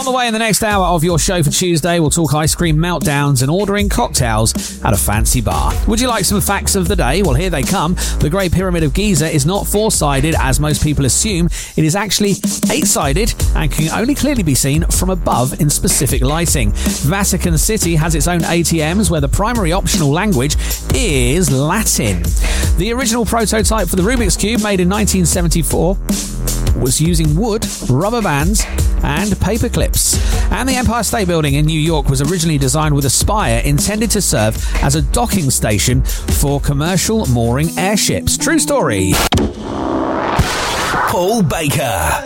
the way in the next hour of your show for Tuesday, we'll talk ice cream meltdowns and ordering cocktails at a fancy bar. Would you like some facts of the day? Well, here they come. The Great Pyramid of Giza is not four-sided, as most people assume. It is actually eight-sided and can only clearly be seen from above in specific lighting. Vatican City has its own ATMs where the primary optional language is Latin. The original prototype for the Rubik's Cube, made in 1974, was using wood, rubber bands and paper clips. And the Empire State Building in New York was originally designed with a spire intended to serve as a docking station for commercial mooring airships. True story. Paul Baker.